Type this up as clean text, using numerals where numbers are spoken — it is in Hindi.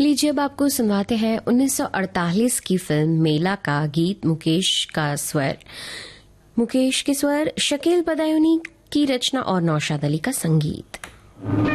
लीजिए अब आपको सुनवाते हैं 1948 की फिल्म मेला का गीत। मुकेश के स्वर, शकील बदायूनी की रचना और नौशाद अली का संगीत।